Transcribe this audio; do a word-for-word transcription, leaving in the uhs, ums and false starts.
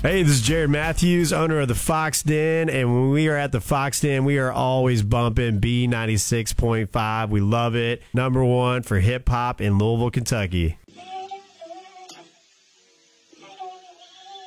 Hey, this is Jared Matthews, owner of the Fox Den, and when we are at the Fox Den, we are always bumping B ninety-six point five. We love it. Number one for hip-hop in Louisville, Kentucky.